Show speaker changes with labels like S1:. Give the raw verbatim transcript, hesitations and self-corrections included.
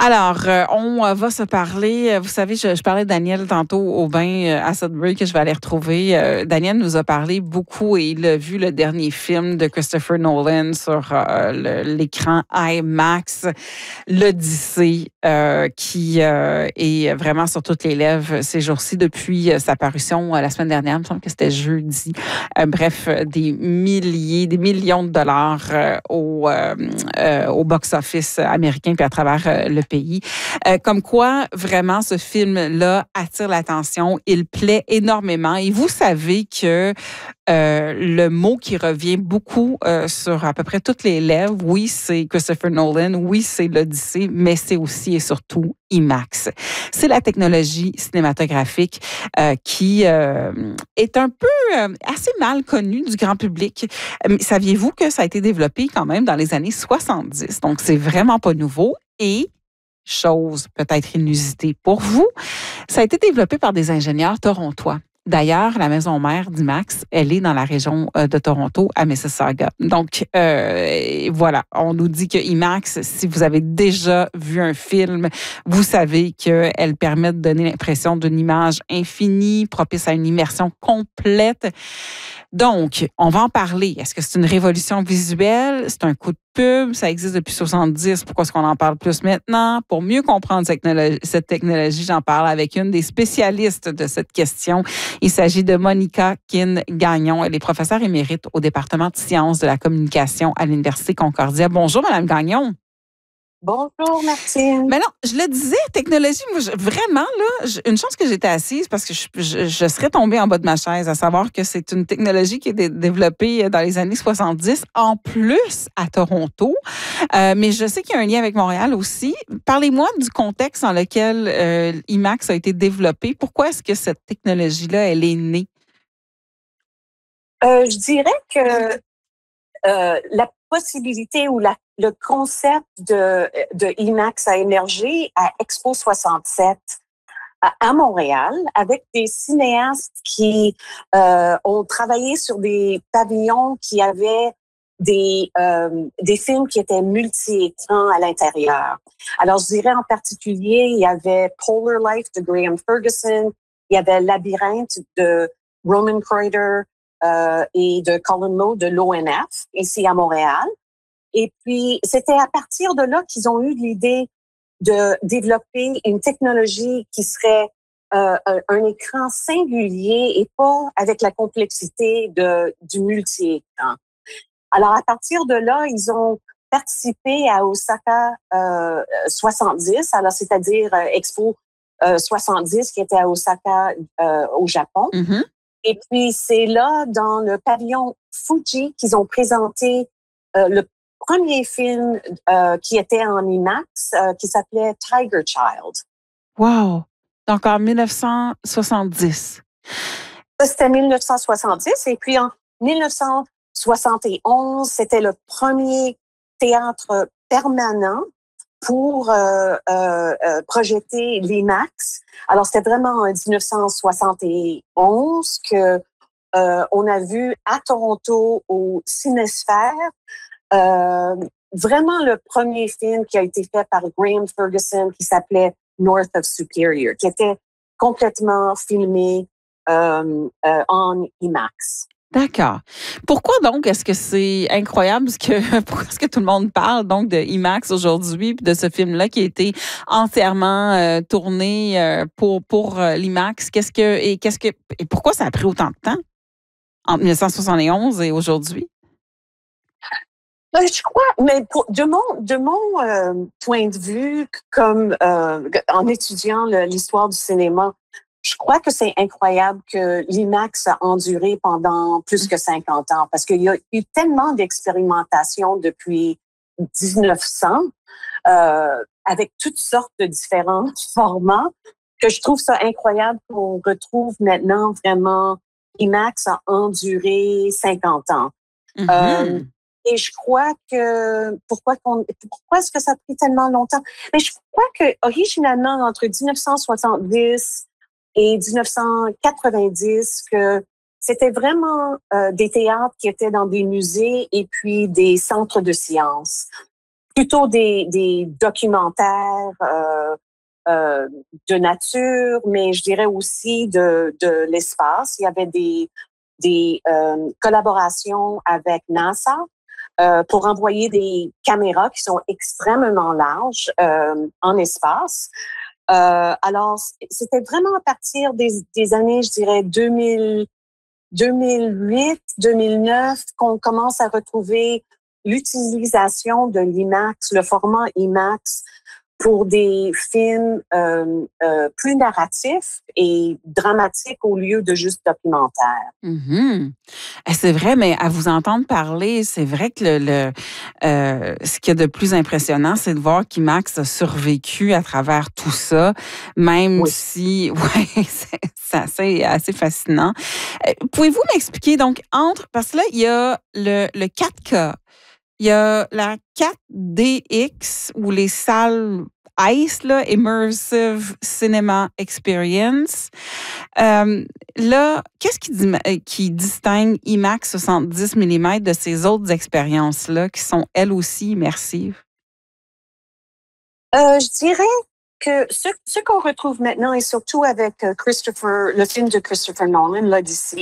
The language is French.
S1: Alors, euh, on euh, va se parler. euh, Vous savez, je, je parlais de Daniel tantôt au bain euh, à Sudbury que je vais aller retrouver. Euh, Daniel nous a parlé beaucoup et il a vu le dernier film de Christopher Nolan sur euh, le- l'écran IMAX, l'Odyssée, euh, qui euh, est vraiment sur toutes les lèvres ces jours-ci depuis euh, sa parution euh, la semaine dernière. Il me semble que c'était jeudi. Euh, bref, euh, des milliers, des millions de dollars euh, au, euh, euh, au box-office américain puis à travers euh, le pays. Euh, comme quoi, vraiment, ce film-là attire l'attention. Il plaît énormément. Et vous savez que euh, le mot qui revient beaucoup euh, sur à peu près toutes les lèvres, oui, c'est Christopher Nolan, oui, c'est l'Odyssée, mais c'est aussi et surtout IMAX. C'est la technologie cinématographique euh, qui euh, est un peu euh, assez mal connue du grand public. Euh, Saviez-vous que ça a été développé quand même dans les années soixante-dix? Donc, c'est vraiment pas nouveau. Et chose peut-être inusitée pour vous, ça a été développé par des ingénieurs torontois. D'ailleurs, la maison mère d'IMAX, elle est dans la région euh, de Toronto, à Mississauga. Donc, euh, voilà, on nous dit que IMAX, si vous avez déjà vu un film, vous savez qu'elle permet de donner l'impression d'une image infinie, propice à une immersion complète. Donc, on va en parler. Est-ce que c'est une révolution visuelle? C'est un coup de pub? Ça existe depuis soixante-dix. Pourquoi est-ce qu'on en parle plus maintenant? Pour mieux comprendre cette technologie, cette technologie, j'en parle avec une des spécialistes de cette question. Il s'agit de Monica Kin-Gagnon. Elle est professeure émérite au département de sciences de la communication à l'Université Concordia. Bonjour, Madame Gagnon.
S2: Bonjour, Martine.
S1: Mais non, je le disais, technologie, moi, je- vraiment, là, je- une chance que j'étais assise parce que je, je- je serais tombée en bas de ma chaise à savoir que c'est une technologie qui est dé- développée dans les années soixante-dix, en plus à Toronto. Euh, mais je sais qu'il y a un lien avec Montréal aussi. Parlez-moi du contexte dans lequel euh, IMAX a été développé. Pourquoi est-ce que cette technologie-là, elle est née?
S2: Euh, je dirais que euh, la possibilité ou la, le concept de, de IMAX a émergé à Expo soixante-sept à, à Montréal avec des cinéastes qui euh, ont travaillé sur des pavillons qui avaient des, euh, des films qui étaient multi-écrans à l'intérieur. Alors, je dirais en particulier, il y avait Polar Life de Graham Ferguson, il y avait Labyrinthe de Roman Kreuter, euh, et de Colin Lowe de l'O N F, ici à Montréal. Et puis, c'était à partir de là qu'ils ont eu l'idée de développer une technologie qui serait euh, un, un écran singulier et pas avec la complexité de, du multi-écran. Alors, à partir de là, ils ont participé à Osaka euh, soixante-dix, alors c'est-à-dire euh, Expo euh, soixante-dix qui était à Osaka euh, au Japon.
S1: Mm-hmm.
S2: Et puis, c'est là, dans le pavillon Fuji, qu'ils ont présenté euh, le premier film euh, qui était en IMAX, euh, qui s'appelait Tiger Child.
S1: Wow! Donc, en mille neuf cent soixante-dix.
S2: Ça, c'était mille neuf cent soixante-dix. Et puis, en mille neuf cent soixante et onze, c'était le premier théâtre permanent pour euh, euh, euh, projeter l'IMAX. Alors, c'était vraiment en mille neuf cent soixante et onze que euh, on a vu à Toronto au Cinésphère euh, vraiment le premier film qui a été fait par Graham Ferguson qui s'appelait North of Superior, qui était complètement filmé euh, euh, en IMAX.
S1: D'accord. Pourquoi donc est-ce que c'est incroyable parce que pourquoi est-ce que tout le monde parle donc de IMAX aujourd'hui puis de ce film-là qui a été entièrement euh, tourné euh, pour pour euh, l'IMAX? Qu'est-ce que et qu'est-ce que et pourquoi ça a pris autant de temps entre mille neuf cent soixante et onze et aujourd'hui?
S2: Ben, je crois, mais pour, de mon de mon euh, point de vue, comme euh, en étudiant le, l'histoire du cinéma, je crois que c'est incroyable que l'IMAX a enduré pendant plus que cinquante ans, parce qu'il y a eu tellement d'expérimentations depuis dix-neuf cents, euh, avec toutes sortes de différents formats, que je trouve ça incroyable qu'on retrouve maintenant vraiment IMAX a enduré cinquante ans. Euh,
S1: Mm-hmm.
S2: et je crois que pourquoi qu'on pourquoi est-ce que ça a pris tellement longtemps? Mais je crois que originalement entre dix-neuf cent soixante-dix et dix-neuf cent quatre-vingt-dix que c'était vraiment euh, des théâtres qui étaient dans des musées et puis des centres de sciences. plutôt des, des documentaires euh, euh, de nature, mais je dirais aussi de, de l'espace. Il y avait des, des euh, collaborations avec NASA euh, pour envoyer des caméras qui sont extrêmement larges euh, en espace. Euh, alors, c'était vraiment à partir des, des années, je dirais, deux mille, deux mille huit, deux mille neuf, qu'on commence à retrouver l'utilisation de l'IMAX, le format IMAX, pour des films euh, euh, plus narratifs et dramatiques au lieu de juste documentaires.
S1: Mm-hmm. C'est vrai, mais à vous entendre parler, c'est vrai que le, le euh, ce qu'il y a de plus impressionnant, c'est de voir qu'IMAX a survécu à travers tout ça, même
S2: Oui.
S1: si, ouais, c'est, c'est assez, assez fascinant. Euh, pouvez-vous m'expliquer, donc, entre, parce que là, il y a le, le quatre K, il y a la quatre D X ou les salles I C E, là, Immersive Cinema Experience. Euh, là, qu'est-ce qui, qui distingue IMAX soixante-dix millimètres de ces autres expériences-là qui sont elles aussi immersives?
S2: Euh, je dirais que ce, ce qu'on retrouve maintenant, et surtout avec Christopher, le film de Christopher Nolan, l'Odyssée,